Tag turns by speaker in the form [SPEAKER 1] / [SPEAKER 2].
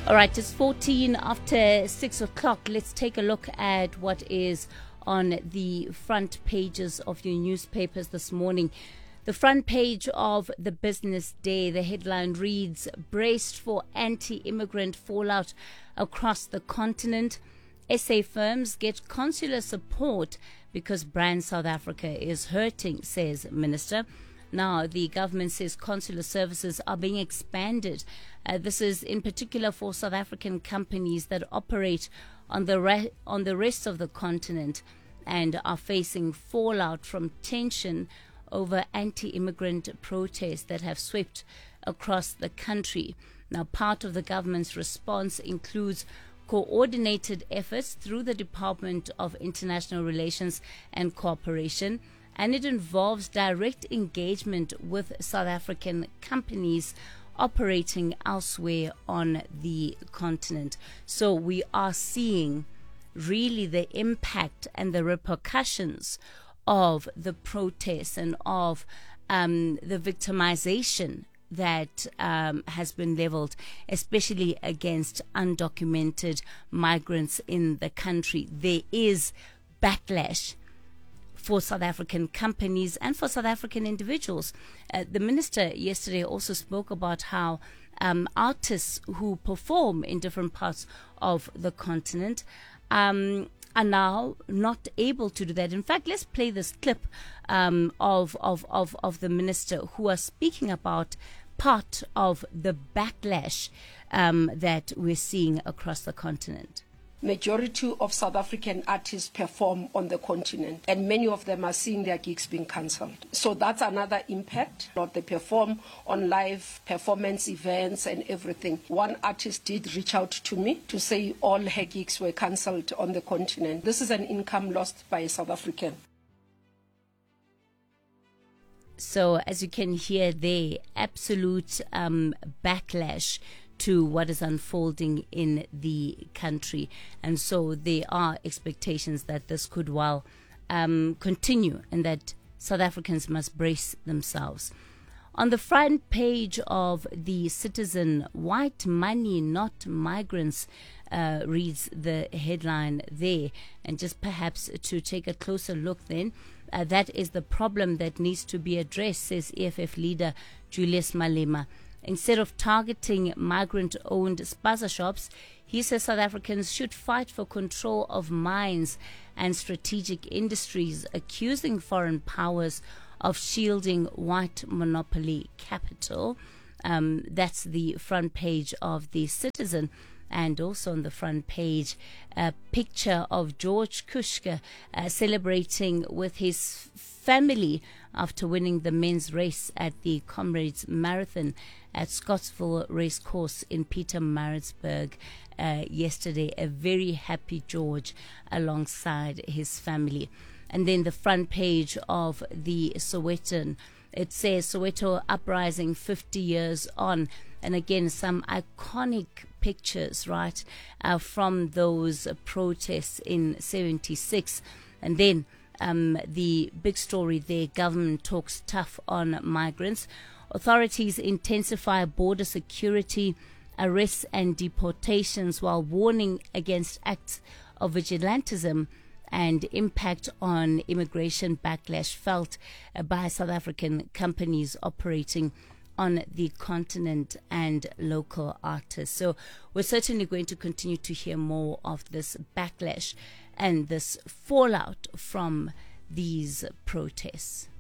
[SPEAKER 1] All right, it's 14 after 6 o'clock. Let's take a look at what is on the front pages of your newspapers this morning. The front page of the Business Day, the headline reads, "Braced for anti-immigrant fallout across the continent. SA firms get consular support because brand South Africa is hurting," says Minister. Now, the government says consular services are being expanded. This is in particular for South African companies that operate on the rest of the continent and are facing fallout from tension over anti-immigrant protests that have swept across the country. Now, part of the government's response includes coordinated efforts through the Department of International Relations and Cooperation, and it involves direct engagement with South African companies operating elsewhere on the continent. So we are seeing really the impact and the repercussions of the protests and of the victimization that has been leveled, especially against undocumented migrants in the country. There is backlash for South African companies and for South African individuals. The minister yesterday also spoke about how artists who perform in different parts of the continent are now not able to do that. In fact, let's play this clip of the minister who are speaking about part of the backlash that we're seeing across the continent.
[SPEAKER 2] Majority of South African artists perform on the continent, and many of them are seeing their gigs being cancelled. So that's another impact. They perform on live performance events and everything. One artist did reach out to me to say all her gigs were cancelled on the continent. This is an income lost by a South African.
[SPEAKER 1] So as you can hear there, absolute backlash to what is unfolding in the country. And so there are expectations that this could well continue and that South Africans must brace themselves. On the front page of the Citizen, "White money, not migrants," reads the headline there. And just perhaps to take a closer look then, that is the problem that needs to be addressed, says EFF leader Julius Malema. Instead of targeting migrant-owned spaza shops, he says South Africans should fight for control of mines and strategic industries, accusing foreign powers of shielding white monopoly capital. That's the front page of the Citizen. And also on the front page, a picture of George Kushka celebrating with his family after winning the men's race at the Comrades Marathon at Scottsville Racecourse in Pietermaritzburg yesterday. A very happy George alongside his family. And then the front page of the Sowetan, it says Soweto uprising 50 years on. And again, some iconic pictures, right, from those protests in 76. And then the big story there, government talks tough on migrants. Authorities intensify border security, arrests and deportations while warning against acts of vigilantism and impact on immigration backlash felt by South African companies operating on the continent and local artists. So we're certainly going to continue to hear more of this backlash and this fallout from these protests.